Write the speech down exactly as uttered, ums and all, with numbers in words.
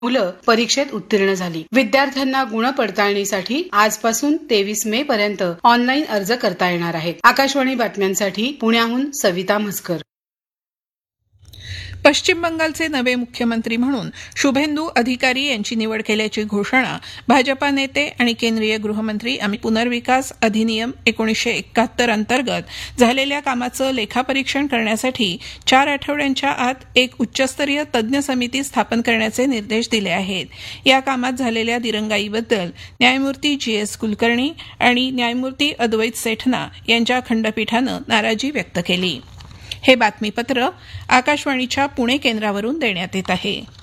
मुलं परीक्षेत उत्तीर्ण झाली. विद्यार्थ्यांना गुणपडताळणीसाठी आजपासून तेवीस मे पर्यंत ऑनलाईन अर्ज करता येणार आहे. आकाशवाणी बातम्यांसाठी पुण्याहून सविता म्हसकर. पश्चिम बंगालचे नवे मुख्यमंत्री म्हणून शुभेंदू अधिकारी यांची निवड केल्याची घोषणा भाजपा नेते आणि केंद्रीय गृहमंत्री अमित पुनर्विकास अधिनियम एकोणीसशे एकाहत्तर अंतर्गत झालेल्या कामाचं लेखापरीक्षण करण्यासाठी चार आठवड्यांच्या आत एक उच्चस्तरीय तज्ज्ञ समिती स्थापन करण्याचे निर्देश दिले आहेत. या कामात झालेल्या दिरंगाईबद्दल न्यायमूर्ती जी एस कुलकर्णी आणि न्यायमूर्ती अद्वैत सेठना यांच्या खंडपीठानं नाराजी व्यक्त केली. हे बातमीपत्र आकाशवाणीच्या पुणे केंद्रावरून देण्यात येत आहे.